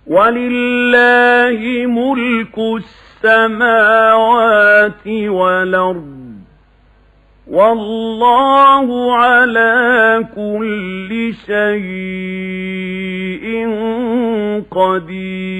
وَلِلَّهِ مُلْكُ السَّمَاوَاتِ وَالْأَرْضِ وَاللَّهُ عَلَى كُلِّ شَيْءٍ قَدِيرٌ